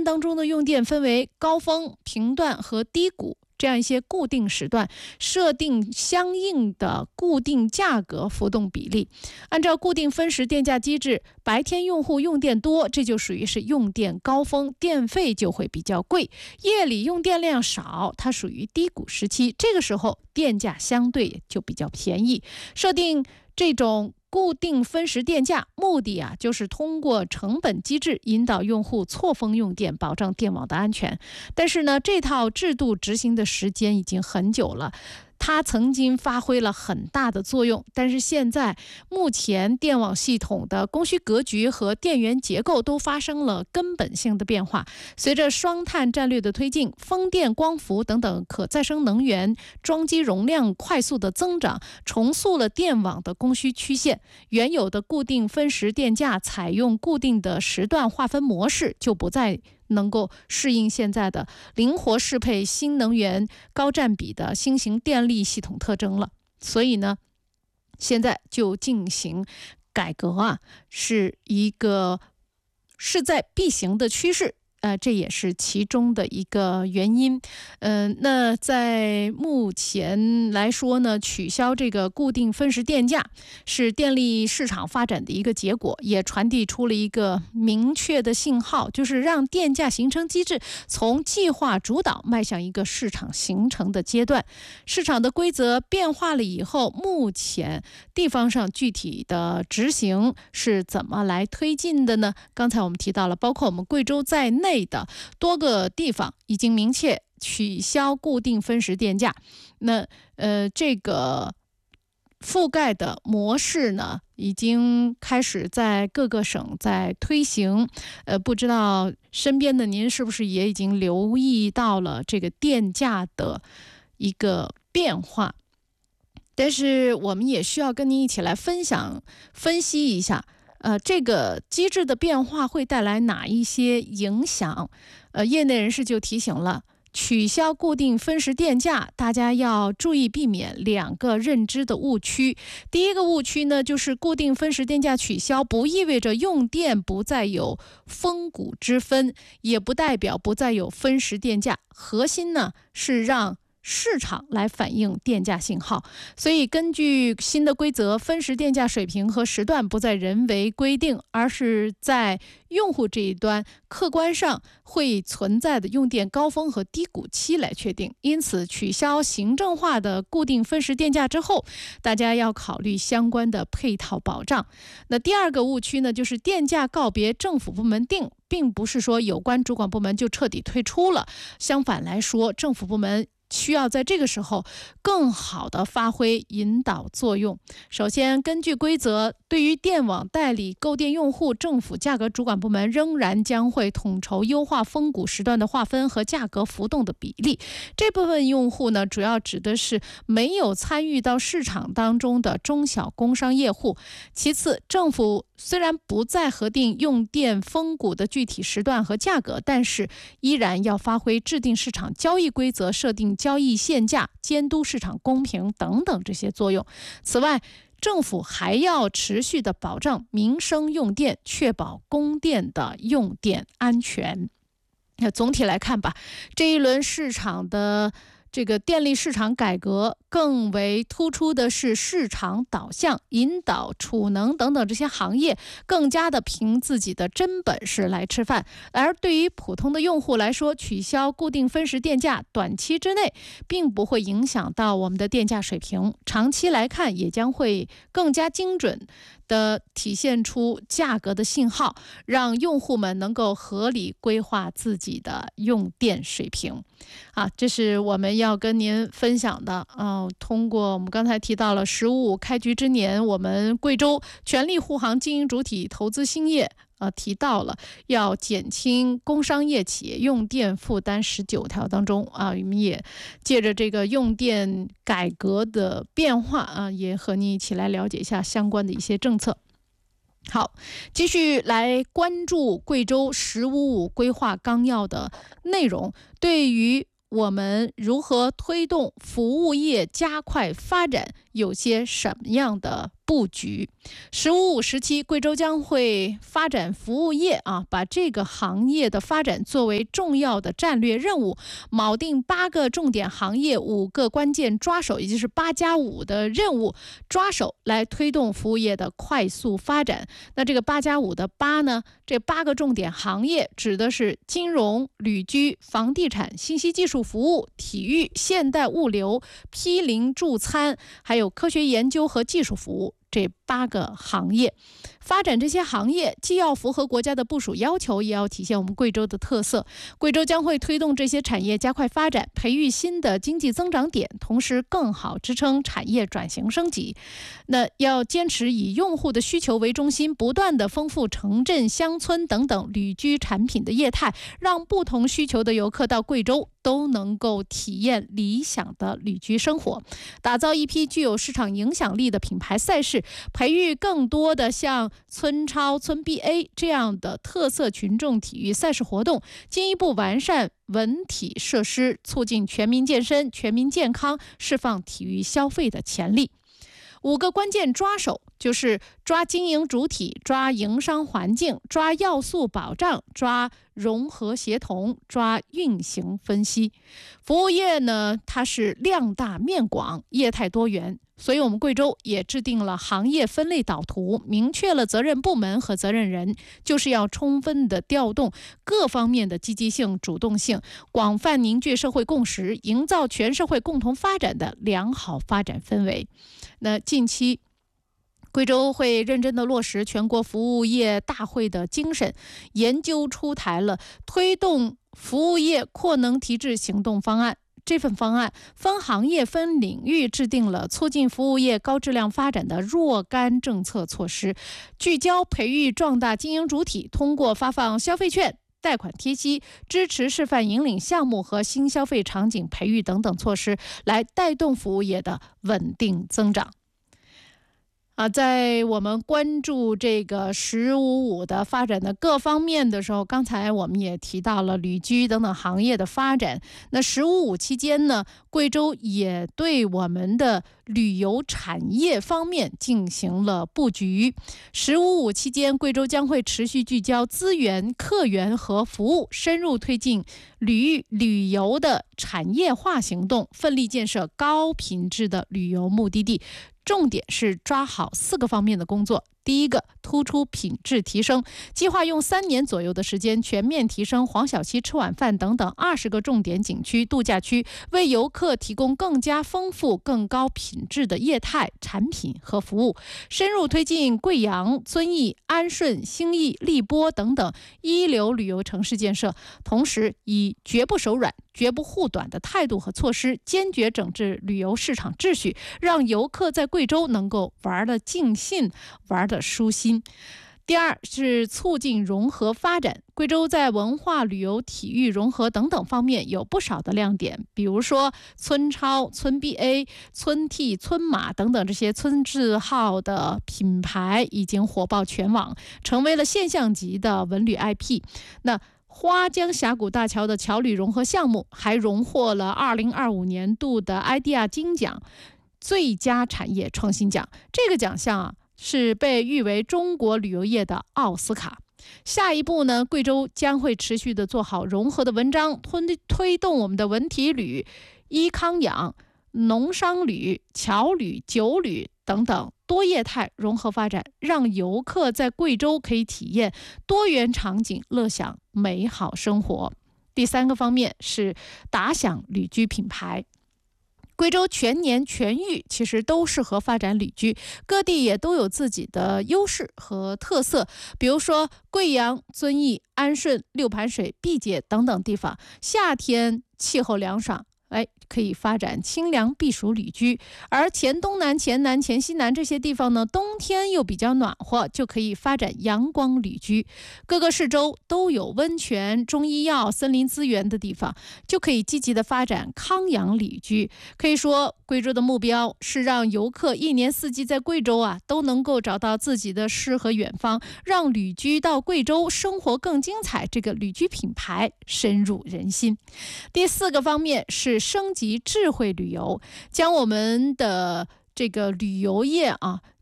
当中的用电分为高峰、频段和低谷这样一些固定时段，设定相应的固定价格浮动比例。按照固定分时电价机制，白天用户用电多，这就属于是用电高峰，电费就会比较贵；夜里用电量少，它属于低谷时期，这个时候电价相对就比较便宜。设定这种固定分时电价目的就是通过成本机制引导用户错峰用电，保障电网的安全。但是呢，这套制度执行的时间已经很久了，它曾经发挥了很大的作用，但是现在目前电网系统的供需格局和电源结构都发生了根本性的变化。随着双碳战略的推进，风电、光伏等等可再生能源装机容量快速的增长，重塑了电网的供需曲线。原有的固定分时电价采用固定的时段划分模式，就不再能够适应现在的灵活适配新能源高占比的新型电力系统特征了。所以呢，现在就进行改革是一个势在必行的趋势。这也是其中的一个原因。那在目前来说呢，取消这个固定分时电价是电力市场发展的一个结果，也传递出了一个明确的信号，就是让电价形成机制从计划主导迈向一个市场形成的阶段。市场的规则变化了以后，目前地方上具体的执行是怎么来推进的呢？刚才我们提到了，包括我们贵州在内的多个地方已经明确取消固定分时电价。那这个覆盖的模式呢，已经开始在各个省在推行。不知道身边的您是不是也已经留意到了这个电价的一个变化？但是我们也需要跟您一起来分析一下。这个机制的变化会带来哪一些影响？业内人士就提醒了，取消固定分时电价，大家要注意避免两个认知的误区。第一个误区呢，就是固定分时电价取消不意味着用电不再有峰谷之分，也不代表不再有分时电价。核心呢是让市场来反映电价信号，所以根据新的规则，分时电价水平和时段不再人为规定，而是在用户这一端客观上会存在的用电高峰和低谷期来确定。因此，取消行政化的固定分时电价之后，大家要考虑相关的配套保障。那第二个误区呢，就是电价告别政府部门定，并不是说有关主管部门就彻底退出了，相反来说，政府部门需要在这个时候更好地发挥引导作用。首先，根据规则，对于电网代理购电用户，政府价格主管部门仍然将会统筹优化峰谷时段的划分和价格浮动的比例。这部分用户呢，主要指的是没有参与到市场当中的中小工商业户。其次，政府虽然不再核定用电峰谷的具体时段和价格，但是依然要发挥制定市场交易规则、设定交易限价、监督市场公平等等这些作用。此外，政府还要持续的保障民生用电，确保供电的用电安全。那总体来看吧，这一轮市场的这个电力市场改革更为突出的是市场导向，引导储能等等这些行业更加的凭自己的真本事来吃饭。而对于普通的用户来说，取消固定分时电价短期之内并不会影响到我们的电价水平，长期来看也将会更加精准的体现出价格的信号，让用户们能够合理规划自己的用电水平。这是我们要跟您分享的。通过我们刚才提到了“15+5”开局之年，我们贵州全力护航经营主体投资兴业，提到了要减轻工商业企业用电负担19条当中我们也借着这个用电改革的变化也和你一起来了解一下相关的一些政策。好，继续来关注贵州“15+5”规划纲要的内容，对于我们如何推动服务业加快发展有些什么样的布局。“15+5”时期，贵州将会发展服务业把这个行业的发展作为重要的战略任务，铆定8个重点行业、5个关键抓手，也就是8+5的任务抓手，来推动服务业的快速发展。那这个8+5的8呢，这8个重点行业指的是金融、旅居、房地产、信息技术服务、体育、现代物流、批零助餐，还有科学研究和技术服务。这8个行业，发展这些行业既要符合国家的部署要求，也要体现我们贵州的特色。贵州将会推动这些产业加快发展，培育新的经济增长点，同时更好支撑产业转型升级。那要坚持以用户的需求为中心，不断的丰富城镇、乡村等等旅居产品的业态，让不同需求的游客到贵州都能够体验理想的旅居生活，打造一批具有市场影响力的品牌赛事，培育更多的像村超、村 BA 这样的特色群众体育赛事活动，进一步完善文体设施，促进全民健身、全民健康，释放体育消费的潜力。5个关键抓手就是抓经营主体、抓营商环境、抓要素保障、抓融合协同、抓运行分析。服务业呢，它是量大面广，业态多元，所以我们贵州也制定了行业分类导图，明确了责任部门和责任人，就是要充分的调动各方面的积极性、主动性，广泛凝聚社会共识，营造全社会共同发展的良好发展氛围。那近期贵州会认真地落实全国服务业大会的精神，研究出台了推动服务业扩能提质行动方案。这份方案分行业分领域制定了促进服务业高质量发展的若干政策措施，聚焦培育壮大经营主体，通过发放消费券、贷款贴息、支持示范引领项目和新消费场景培育等等措施，来带动服务业的稳定增长。在我们关注这个“15+5”的发展的各方面的时候，刚才我们也提到了旅居等等行业的发展。那“15+5”期间呢，贵州也对我们的旅游产业方面进行了布局。“15+5”期间，贵州将会持续聚焦资源、客源和服务，深入推进旅游的产业化行动，奋力建设高品质的旅游目的地。重点是抓好4个方面的工作。第一个，突出品质提升，计划用3年左右的时间，全面提升黄小溪、吃晚饭等等20个重点景区、度假区，为游客提供更加丰富、更高品质的业态、产品和服务。深入推进贵阳、遵义、安顺、兴义、荔波等等一流旅游城市建设，同时以绝不手软、绝不护短的态度和措施，坚决整治旅游市场秩序，让游客在贵州能够玩得尽兴、玩得舒心。第二是促进融合发展，贵州在文化、旅游、体育融合等等方面有不少的亮点，比如说村超、村 BA、村 T、村马等等这些村字号的品牌已经火爆全网，成为了现象级的文旅 IP。那花江峡谷大桥的桥旅融合项目还荣获了2025年度的 IDEA 金奖最佳产业创新奖，这个奖项是被誉为中国旅游业的奥斯卡。下一步呢，贵州将会持续的做好融合的文章，推动我们的文体旅、医康养、农商旅、侨旅、酒旅等等多业态融合发展，让游客在贵州可以体验多元场景，乐享美好生活。第3个方面是打响旅居品牌。贵州全年全域其实都适合发展旅居，各地也都有自己的优势和特色，比如说贵阳、遵义、安顺、六盘水、毕节等等地方，夏天气候凉爽，可以发展清凉避暑旅居，而黔东南、黔南、黔西南这些地方呢，冬天又比较暖和，就可以发展阳光旅居。各个市州都有温泉、中医药、森林资源的地方，就可以积极的发展康养旅居。可以说，贵州的目标是让游客1年4季在贵州都能够找到自己的诗和远方，让旅居到贵州生活更精彩，这个旅居品牌深入人心。第4个方面是升级智慧旅游，将我们的这个旅游业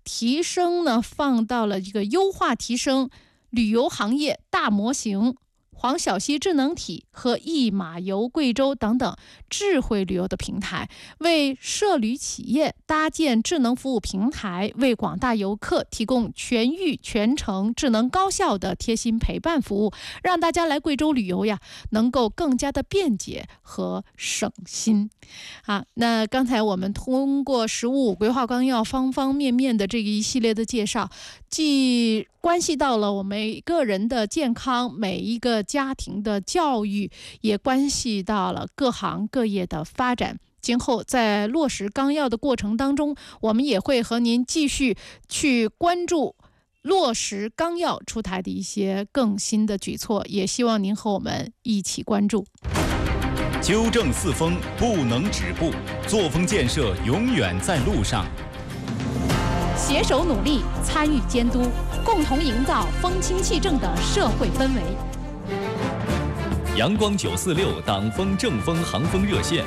提升呢放到了这个优化提升旅游行业大模型、黄小溪智能体和一马游贵州等等智慧旅游的平台，为涉旅企业搭建智能服务平台，为广大游客提供全域全程智能高效的贴心陪伴服务，让大家来贵州旅游呀能够更加的便捷和省心。那刚才我们通过15规划纲要方方面面的这一系列的介绍，既关系到了我们每个人的健康，每一个家庭的教育，也关系到了各行各业的发展。今后在落实纲要的过程当中，我们也会和您继续去关注落实纲要出台的一些更新的举措，也希望您和我们一起关注。 纠正四风不能止步，作风建设永远在路上。 携手努力，参与监督，共同营造风清气正的社会氛围。 阳光946党风正风航风热线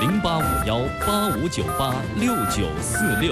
：085185986946。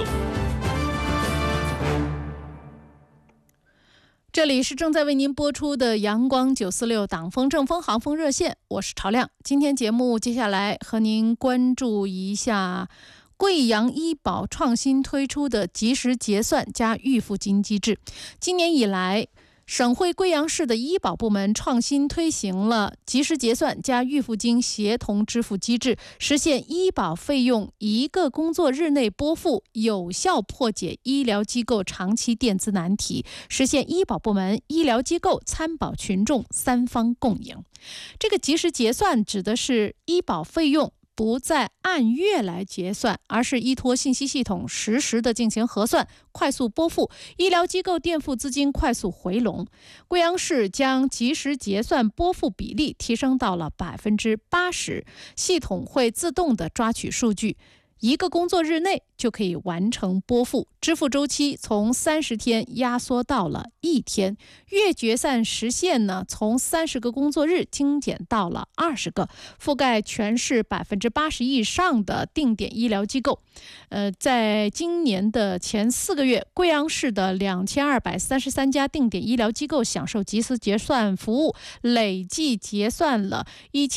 这里是正在为您播出的阳光946党风正风航风热线，我是曹亮。今天节目接下来和您关注一下贵阳医保创新推出的及时结算加预付金机制。今年以来，省会贵阳市的医保部门创新推行了及时结算加预付金协同支付机制，实现医保费用1个工作日内拨付，有效破解医疗机构长期垫资难题，实现医保部门、医疗机构、参保群众3方共赢。这个及时结算指的是医保费用不再按月来结算，而是依托信息系统实时的进行核算，快速拨付，医疗机构垫付资金快速回笼。贵阳市将及时结算拨付比例提升到了80%，系统会自动的抓取数据，1个工作日内就可以完成拨付，支付周期从30天压缩到了1天，月结算时限呢从30个工作日精简到了20个，覆盖全市80%以上的定点医疗机构。在今年的前4个月，贵阳市的2233家定点医疗机构享受及时结算服务，累计结算了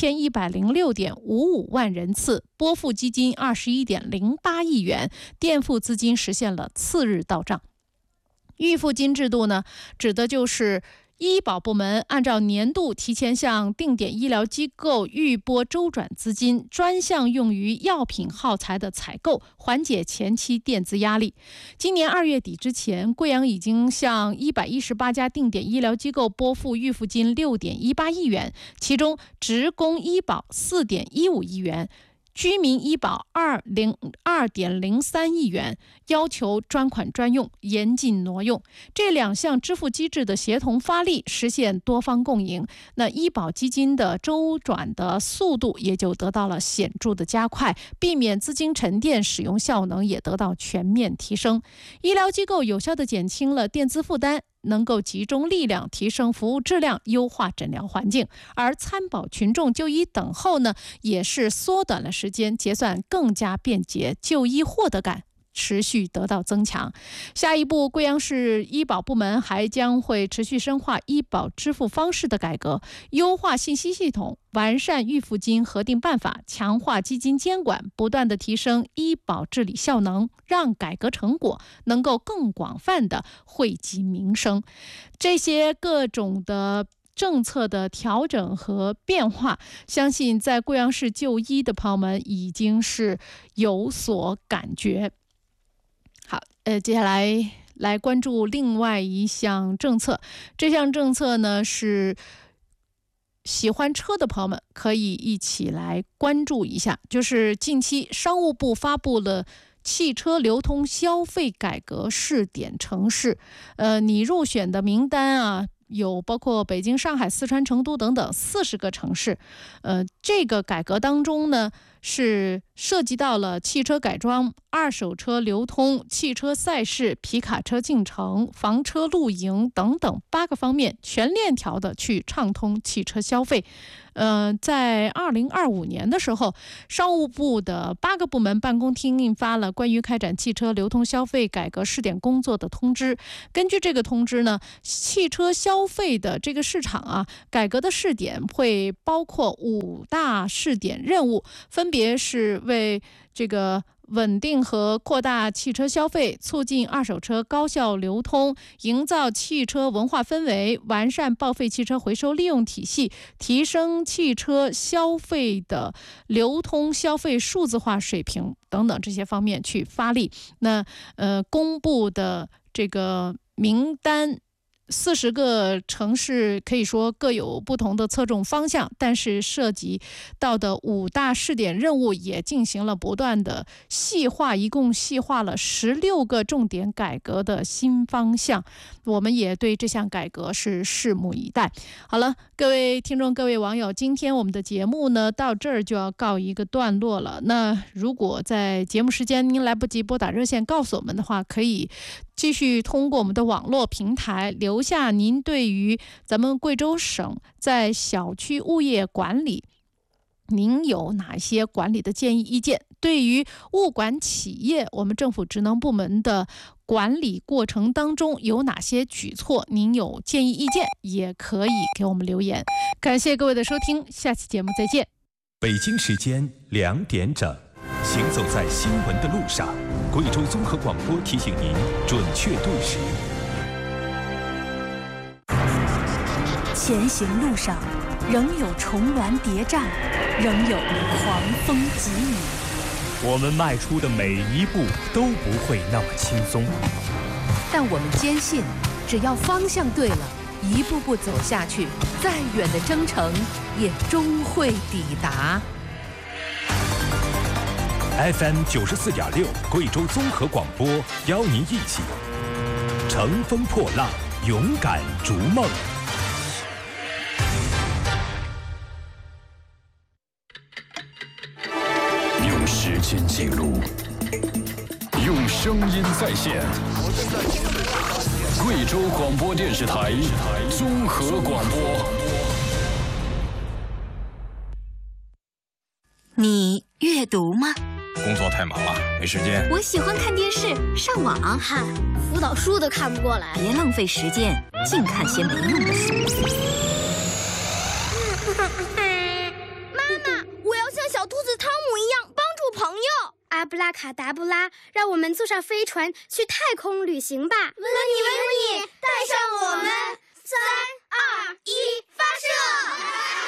1106.55万人次，拨付基金21.08亿元，垫付资金实现了次日到账。预付金制度呢，指的就是医保部门按照年度提前向定点医疗机构预拨周转资金，专项用于药品耗材的采购，缓解前期垫资压力。今年2月底之前，贵阳已经向118家定点医疗机构拨付预付金6.18亿元，其中职工医保4.15亿元，居民医保2.03亿元，要求专款专用，严禁挪用。这2项支付机制的协同发力，实现多方共赢，那医保基金的周转的速度也就得到了显著的加快，避免资金沉淀，使用效能也得到全面提升。医疗机构有效地减轻了垫资负担，能够集中力量提升服务质量，优化诊疗环境，而参保群众就医等候呢，也是缩短了时间，结算更加便捷，就医获得感持续得到增强。下一步，贵阳市医保部门还将会持续深化医保支付方式的改革，优化信息系统，完善预付金核定办法，强化基金监管，不断的提升医保治理效能，让改革成果能够更广泛的惠及民生。这些各种的政策的调整和变化，相信在贵阳市就医的朋友们已经是有所感觉。好，接下来关注另外一项政策。这项政策呢，是喜欢车的朋友们可以一起来关注一下，就是近期商务部发布了汽车流通消费改革试点城市，你入选的名单啊，有包括北京、上海、四川、成都等等40个城市。这个改革当中呢， 是涉及到了汽车改装、二手车流通、汽车赛事、皮卡车进城、房车露营等等8个方面，全链条的去畅通汽车消费。在2025年的时候，商务部的8个部门办公厅印发了关于开展汽车流通消费改革试点工作的通知。根据这个通知呢，汽车消费的这个市场改革的试点会包括5大试点任务，分别是为这个稳定和扩大汽车消费，促进二手车高效流通，营造汽车文化氛围，完善报废汽车回收利用体系，提升汽车消费的流通消费数字化水平等等这些方面去发力。那公布的这个名单，40个城市可以说各有不同的侧重方向，但是涉及到的5大试点任务也进行了不断的细化，一共细化了16个重点改革的新方向。我们也对这项改革是拭目以待。好了，各位听众、各位网友，今天我们的节目呢到这儿就要告一个段落了。那如果在节目时间您来不及拨打热线告诉我们的话，可以继续通过我们的网络平台留下您对于咱们贵州省在小区物业管理您有哪些管理的建议意见？对于物管企业，我们政府职能部门的管理过程当中有哪些举措，您有建议意见也可以给我们留言。感谢各位的收听，下期节目再见。 北京时间2点整，行走在新闻的路上，贵州综合广播提醒您准确对时。 前行路上，仍有重峦叠嶂，仍有狂风急雨。 我们迈出的每一步都不会那么轻松， 但我们坚信，只要方向对了，一步步走下去，再远的征程也终会抵达。 FM 94.6，贵州综合广播邀您一起乘风破浪，勇敢逐梦。 用时间记录，用声音再现。贵州广播电视台综合广播。 你阅读吗？ 工作太忙了，没时间。 我喜欢看电视、上网。 嗨，辅导书都看不过来。 别浪费时间，净看些没用的书。 妈妈，我要像小兔子汤姆一样帮助朋友。阿布拉卡达布拉，让我们坐上飞船去太空旅行吧！问你，带上我们！3、2、1，发射！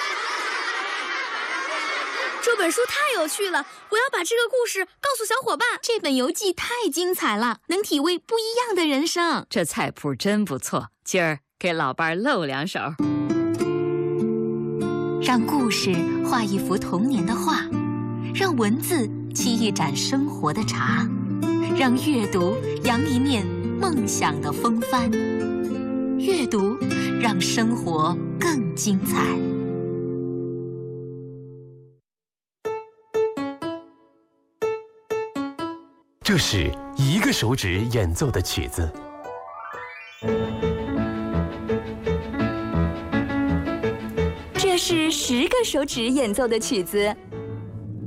这本书太有趣了，我要把这个故事告诉小伙伴。这本游记太精彩了，能体味不一样的人生。 这菜谱真不错，今儿给老伴儿露2手。 让故事画一幅童年的画，让文字沏一盏生活的茶，让阅读扬一面梦想的风帆。阅读让生活更精彩。 这是1个手指演奏的曲子， 这是10个手指演奏的曲子。